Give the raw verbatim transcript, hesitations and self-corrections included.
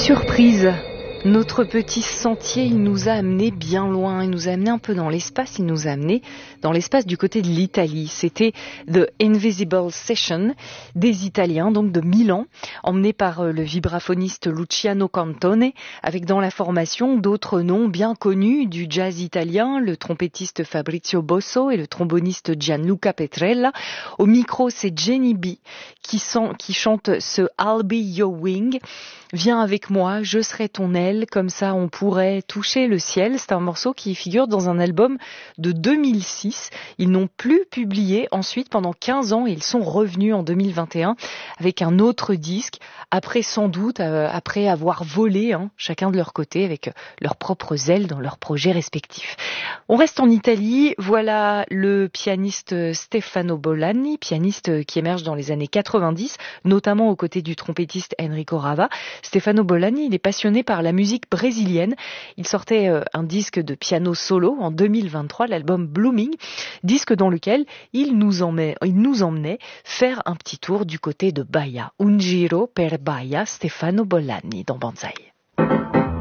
surprise. Notre petit sentier, il nous a amené bien loin, il nous a amené un peu dans l'espace, il nous a amené dans l'espace du côté de l'Italie. C'était The Invisible Session des Italiens, donc de Milan, emmené par le vibraphoniste Luciano Cantone, avec dans la formation d'autres noms bien connus du jazz italien, le trompettiste Fabrizio Bosso et le tromboniste Gianluca Petrella. Au micro, c'est Jenny B qui, sent, qui chante ce I'll Be Your Wing. Viens avec moi, je serai ton aile, comme ça on pourrait toucher le ciel. C'est un morceau qui figure dans un album de deux mille six. Ils n'ont plus publié ensuite pendant quinze ans et ils sont revenus en deux mille vingt et un avec un autre disque, après sans doute, euh, après avoir volé hein, chacun de leur côté avec leurs propres ailes dans leurs projets respectifs. On reste en Italie, voilà le pianiste Stefano Bollani, pianiste qui émerge dans les années quatre-vingt-dix, notamment aux côtés du trompettiste Enrico Rava. Stefano Bollani, il est passionné par la musique brésilienne. Il sortait euh, un disque de piano solo en deux mille vingt-trois, l'album Blooming, disque dans lequel il nous, emmenait, il nous emmenait faire un petit tour du côté de Bahia. Un giro per Bahia, Stefano Bollani dans Banzai.